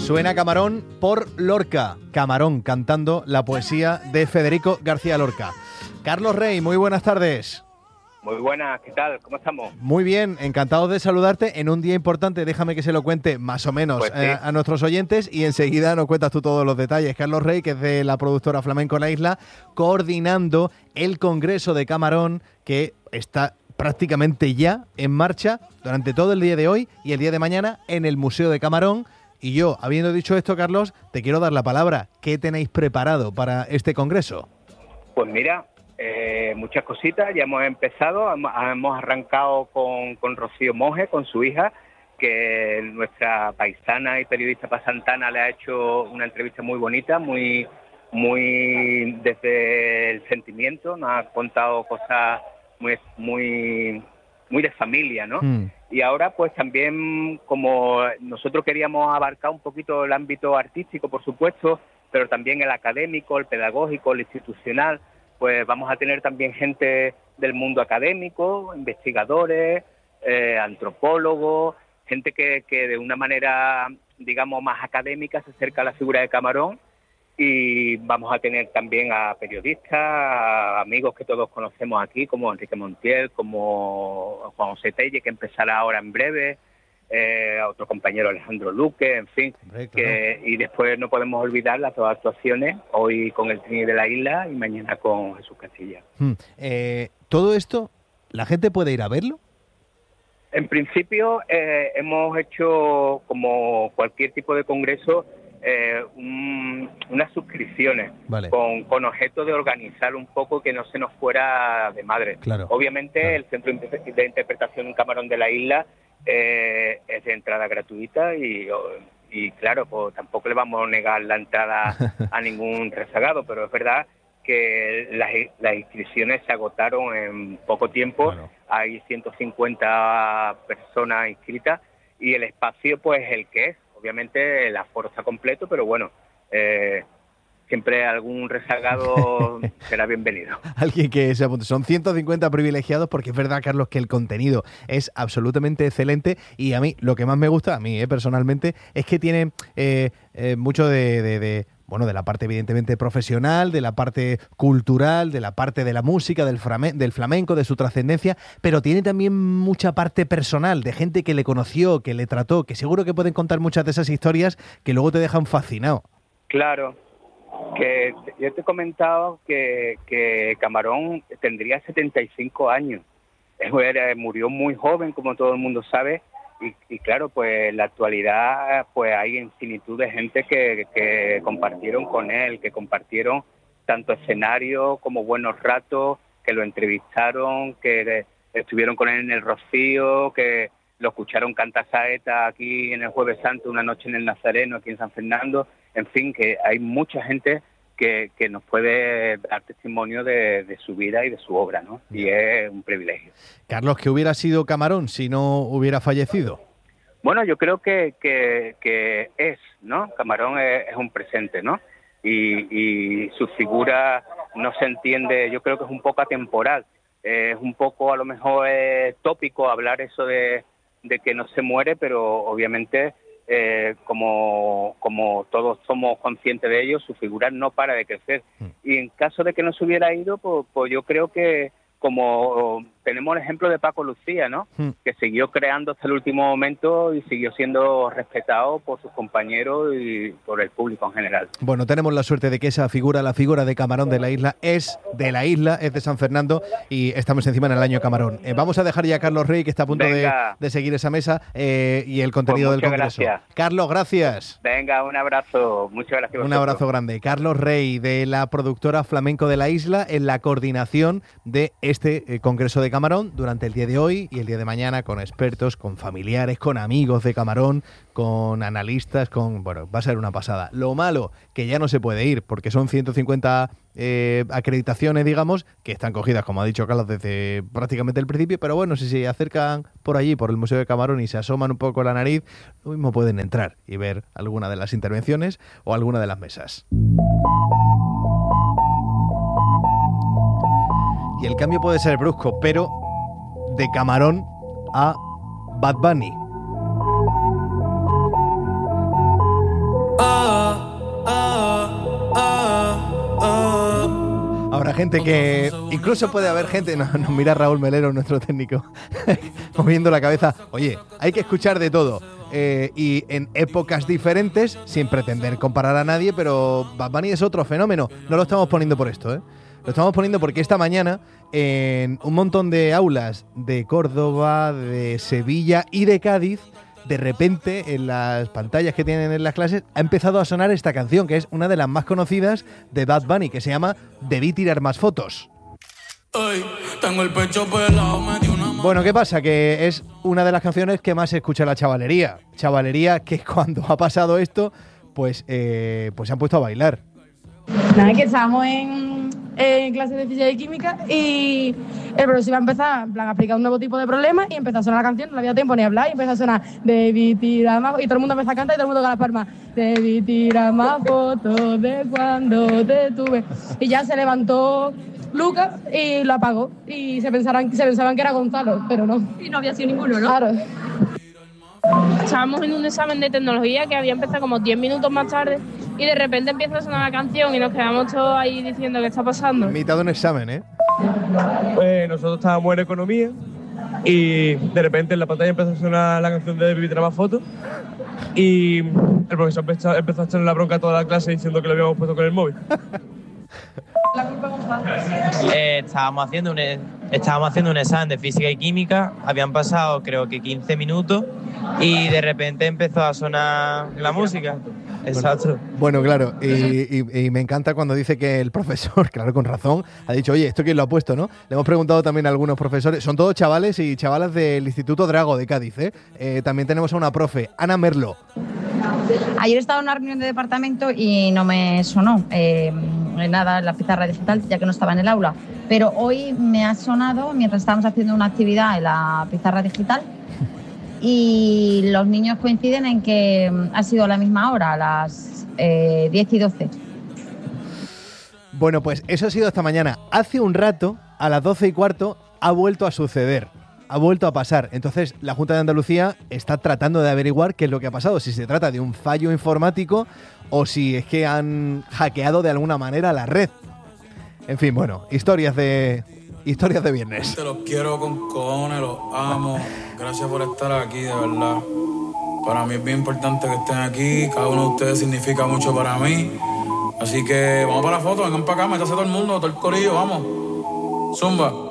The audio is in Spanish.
Suena Camarón por Lorca. Camarón cantando la poesía de Federico García Lorca. Carlos Rey, muy buenas tardes. Muy buenas, ¿qué tal? ¿Cómo estamos? Muy bien, encantados de saludarte en un día importante. Déjame que se lo cuente más o menos Pues sí. a nuestros oyentes y enseguida nos cuentas tú todos los detalles. Carlos Rey, que es de la productora Flamenco La Isla, coordinando el Congreso de Camarón, que está prácticamente ya en marcha durante todo el día de hoy y el día de mañana en el Museo de Camarón. Y yo, habiendo dicho esto, Carlos, te quiero dar la palabra. ¿Qué tenéis preparado para este congreso? Pues mira, muchas cositas, ya hemos empezado, hemos arrancado con Rocío Monge, con su hija, que nuestra paisana y periodista pasantana le ha hecho una entrevista muy bonita, muy desde el sentimiento, nos ha contado cosas muy de familia, ¿no? Y ahora pues también, como nosotros queríamos abarcar un poquito el ámbito artístico, por supuesto, pero también el académico, el pedagógico, el institucional, pues vamos a tener también gente del mundo académico, investigadores, antropólogos, gente que de una manera, digamos, más académica se acerca a la figura de Camarón. Y vamos a tener también a periodistas, a amigos que todos conocemos aquí, como Enrique Montiel, como Juan José Telle, que empezará ahora en breve, a otro compañero Alejandro Luque, en fin. Y después no podemos olvidar las dos actuaciones, hoy con el Trini de la Isla y mañana con Jesús Castilla. ¿Todo esto, la gente puede ir a verlo? En principio hemos hecho, como cualquier tipo de congreso, unas suscripciones, vale, con objeto de organizar un poco que no se nos fuera de madre. Claro, obviamente, claro. El Centro de Interpretación en Camarón de la Isla es de entrada gratuita y claro, pues tampoco le vamos a negar la entrada a ningún rezagado, pero es verdad que las inscripciones se agotaron en poco tiempo. Claro. Hay 150 personas inscritas y el espacio pues el que es. Obviamente el aforo está completo, pero bueno, siempre algún rezagado será bienvenido. Alguien que se apunte. Son 150 privilegiados porque es verdad, Carlos, que el contenido es absolutamente excelente y a mí, lo que más me gusta, a mí personalmente, es que tiene mucho de la parte evidentemente profesional, de la parte cultural, de la parte de la música, del flamenco, de su trascendencia, pero tiene también mucha parte personal, de gente que le conoció, que le trató, que seguro que pueden contar muchas de esas historias que luego te dejan fascinado. Claro, que yo te he comentado que Camarón tendría 75 años. Murió muy joven, como todo el mundo sabe. Y claro, pues en la actualidad pues hay infinitud de gente que compartieron con él, que compartieron tanto escenario como buenos ratos, que lo entrevistaron, que estuvieron con él en el Rocío, que lo escucharon cantar saeta aquí en el Jueves Santo, una noche en el Nazareno, aquí en San Fernando. En fin, que hay mucha gente que nos puede dar testimonio de su vida y de su obra, ¿no? Y es un privilegio. Carlos, ¿qué hubiera sido Camarón si no hubiera fallecido? Bueno, yo creo que es, ¿no? Camarón es un presente, ¿no? Y su figura no se entiende, yo creo que es un poco atemporal. Es un poco, a lo mejor, tópico hablar eso de que no se muere, pero obviamente... como todos somos conscientes de ello, su figura no para de crecer. Y en caso de que no se hubiera ido, pues yo creo que como tenemos el ejemplo de Paco Lucía, ¿no? Que siguió creando hasta el último momento y siguió siendo respetado por sus compañeros y por el público en general. Bueno, tenemos la suerte de que esa figura, la figura de Camarón de la Isla, es de la isla, es de San Fernando y estamos encima en el año Camarón. Vamos a dejar ya a Carlos Rey, que está a punto de seguir esa mesa y el contenido del Congreso. Gracias. Carlos, gracias. Venga, un abrazo. Muchas gracias. Un abrazo grande. Carlos Rey, de la productora Flamenco de la Isla, en la coordinación de este Congreso de Camarón durante el día de hoy y el día de mañana, con expertos, con familiares, con amigos de Camarón, con analistas, va a ser una pasada. Lo malo, que ya no se puede ir, porque son 150 acreditaciones, digamos, que están cogidas, como ha dicho Carlos, desde prácticamente el principio, pero bueno, si se acercan por allí, por el Museo de Camarón, y se asoman un poco la nariz, lo mismo pueden entrar y ver alguna de las intervenciones o alguna de las mesas. Y el cambio puede ser brusco, pero de Camarón a Bad Bunny. gente que... Incluso puede haber gente... Nos mira Raúl Melero, nuestro técnico, moviendo la cabeza. Oye, hay que escuchar de todo. Y en épocas diferentes, sin pretender comparar a nadie, pero Bad Bunny es otro fenómeno. No lo estamos poniendo por esto, ¿eh? Lo estamos poniendo porque esta mañana en un montón de aulas de Córdoba, de Sevilla y de Cádiz, de repente en las pantallas que tienen en las clases ha empezado a sonar esta canción, que es una de las más conocidas de Bad Bunny, que se llama Debí tirar más fotos. Ay, tengo el pecho pelado, me dio una... Bueno, ¿qué pasa? Que es una de las canciones que más se escucha la chavalería. Chavalería que cuando ha pasado esto, pues se han puesto a bailar. Nada, que estábamos en clase de física y química y el profesor iba a empezar, en plan, a explicar un nuevo tipo de problema y empezó a sonar la canción, no había tiempo ni a hablar y empezó a sonar Debí tirar más, y todo el mundo empezó a cantar y todo el mundo con las palmas. Debí tirar más fotos de cuando te tuve. Y ya se levantó Lucas y lo apagó y se pensaban que era Gonzalo, pero no. Y no había sido ninguno, ¿no? Claro. Estábamos en un examen de tecnología que había empezado como 10 minutos más tarde y de repente empieza a sonar la canción y nos quedamos todos ahí diciendo qué está pasando. Mitad de un examen, ¿eh? Pues nosotros estábamos en economía y de repente en la pantalla empezó a sonar la canción de Debí tirar más fotos y el profesor empezó a echarle la bronca a toda la clase diciendo que lo habíamos puesto con el móvil. La culpa Gonzalo. Estábamos haciendo un examen de física y química, habían pasado creo que 15 minutos y de repente empezó a sonar la música. Exacto. Bueno, claro, y me encanta cuando dice que el profesor, claro, con razón, ha dicho, oye, ¿esto quién lo ha puesto, no? Le hemos preguntado también a algunos profesores, son todos chavales y chavalas del Instituto Drago de Cádiz, ¿eh? También tenemos a una profe, Ana Merlo. Ayer estaba en una reunión de departamento y no me sonó nada en la pizarra digital, ya que no estaba en el aula. Pero hoy me ha sonado mientras estábamos haciendo una actividad en la pizarra digital y los niños coinciden en que ha sido a la misma hora, a las 10 y 12. Bueno, pues eso ha sido esta mañana. Hace un rato, a las 12 y cuarto, ha vuelto a suceder. Ha vuelto a pasar. Entonces, la Junta de Andalucía está tratando de averiguar qué es lo que ha pasado. Si se trata de un fallo informático o si es que han hackeado de alguna manera la red. En fin, bueno, historias de viernes. Te los quiero con cojones, los amo. Gracias por estar aquí, de verdad. Para mí es bien importante que estén aquí. Cada uno de ustedes significa mucho para mí. Así que vamos para la foto, vengan para acá, métase todo el mundo, todo el corillo, vamos. Zumba.